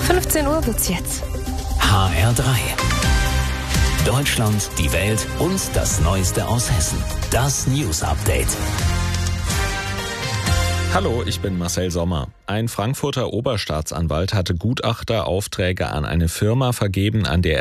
15 Uhr wird's jetzt. HR3. Deutschland, die Welt und das Neueste aus Hessen. Das News Update. Hallo, ich bin Marcel Sommer. Ein Frankfurter Oberstaatsanwalt hatte Gutachteraufträge an eine Firma vergeben, an der